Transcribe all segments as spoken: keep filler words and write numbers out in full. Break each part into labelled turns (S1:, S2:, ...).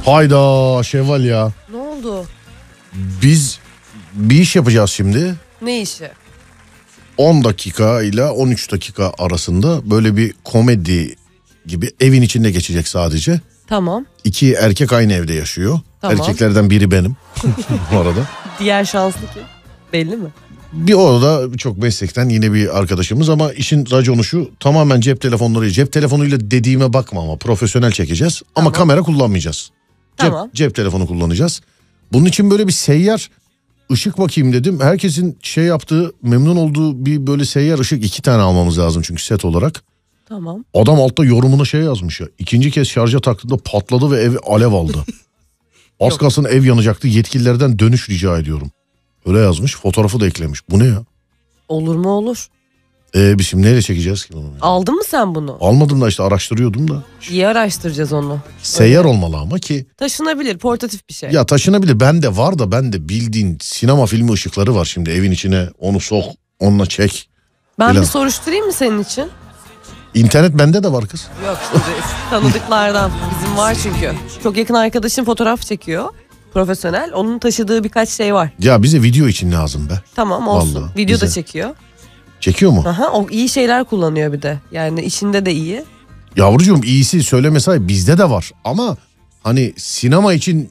S1: Hayda Şevval ya.
S2: Ne oldu?
S1: Biz bir iş yapacağız şimdi.
S2: Ne işi?
S1: on dakika ile on üç dakika arasında böyle bir komedi gibi, evin içinde geçecek sadece.
S2: Tamam.
S1: İki erkek aynı evde yaşıyor.
S2: Tamam.
S1: Erkeklerden biri benim bu arada.
S2: Diğer şanslı kim? Belli mi?
S1: Bir orada birçok meslekten yine bir arkadaşımız ama işin raconu şu, tamamen cep telefonları. Cep telefonuyla dediğime bakma ama profesyonel çekeceğiz. Ama
S2: Tamam.
S1: kamera kullanmayacağız. Cep,
S2: Tamam.
S1: cep telefonu kullanacağız. Bunun için böyle bir seyyar ışık bakayım dedim. Herkesin şey yaptığı, memnun olduğu bir böyle seyyar ışık, iki tane almamız lazım çünkü set olarak.
S2: Tamam.
S1: Adam altta yorumuna şey yazmış ya. İkinci kez şarja taktığında patladı ve ev alev aldı. Az kalsın ev yanacaktı. Yetkililerden dönüş rica ediyorum. Öyle yazmış. Fotoğrafı da eklemiş. Bu ne ya?
S2: Olur mu olur.
S1: Ee, biz şimdi neyle çekeceğiz ki bunu?
S2: Aldın mı sen bunu?
S1: Almadım da işte araştırıyordum da.
S2: İyi araştıracağız onu.
S1: Seyyar olmalı ama ki.
S2: Taşınabilir, portatif bir şey.
S1: Ya taşınabilir. Bende var da, bende bildiğin sinema filmi ışıkları var şimdi evin içine. Onu sok, onunla çek.
S2: ben
S1: Bilen.
S2: bir soruşturayım mı senin için?
S1: İnternet bende de var kız.
S2: Yok şimdi tanıdıklardan. Bizim var çünkü. Çok yakın arkadaşım fotoğraf çekiyor. Profesyonel. Onun taşıdığı birkaç şey var.
S1: Ya bize video için lazım be.
S2: Tamam olsun.
S1: Vallahi,
S2: Video da
S1: bize.
S2: çekiyor.
S1: Çekiyor mu?
S2: Aha, o iyi şeyler kullanıyor bir de. Yani işinde de iyi.
S1: Yavrucuğum iyisi söyleme say, bizde de var. Ama hani sinema için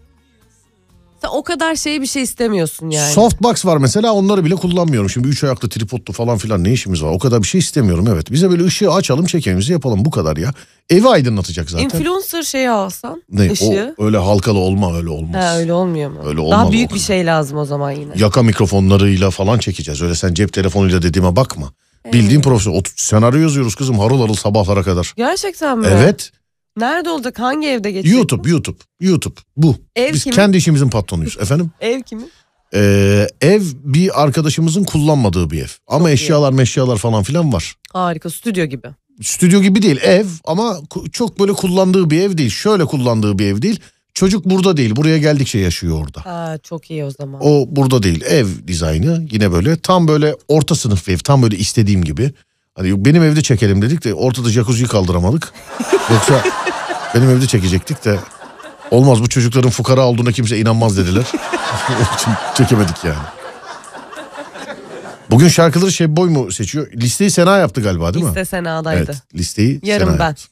S2: Sen o kadar şey bir şey istemiyorsun yani.
S1: softbox var mesela, onları bile kullanmıyorum. Şimdi üç ayaklı tripodlu falan filan ne işimiz var? O kadar bir şey istemiyorum, evet. Bize böyle ışığı açalım, çekimimizi yapalım, bu kadar ya. Evi aydınlatacak zaten.
S2: Influencer şeyi alsan.
S1: Ne?
S2: Işığı.
S1: O öyle halkalı olma, öyle olmaz.
S2: Ha, öyle olmuyor mu?
S1: Öyle olmaz,
S2: Daha büyük
S1: o
S2: bir
S1: kadar.
S2: şey lazım o zaman yine.
S1: Yaka mikrofonlarıyla falan çekeceğiz. Öyle sen cep telefonuyla dediğime bakma.
S2: Ee.
S1: Bildiğin profesör. Otur, senaryo yazıyoruz kızım, harıl harıl sabahlara kadar.
S2: Gerçekten mi?
S1: Evet.
S2: Nerede olacak? Hangi evde geçecek?
S1: YouTube, YouTube, YouTube. Bu.
S2: Ev
S1: Biz
S2: kimin?
S1: kendi işimizin patronuyuz. Efendim?
S2: Ev kimin?
S1: Ee, ev bir arkadaşımızın kullanmadığı bir ev. Ama
S2: Çok iyi.
S1: eşyalar meşyalar falan filan var.
S2: Harika, stüdyo gibi.
S1: Stüdyo gibi değil, ev ama ku- çok böyle kullandığı bir ev değil. Şöyle kullandığı bir ev değil. Çocuk burada değil, buraya geldikçe yaşıyor orada.
S2: Ha, çok iyi o zaman.
S1: O burada değil, ev dizaynı yine böyle tam böyle orta sınıf bir ev, tam böyle istediğim gibi. Hani benim evde çekelim dedik de ortada jacuzziyi kaldıramadık. Yoksa benim evde çekecektik de olmaz, bu çocukların fukara olduğuna kimse inanmaz dediler. Onun için çekemedik yani. Bugün şarkıları Şebboy mu seçiyor? Listeyi Sena yaptı galiba değil mi?
S2: Liste Sena'daydı.
S1: Evet, listeyi
S2: Yarın
S1: Sena
S2: ben.
S1: yaptı.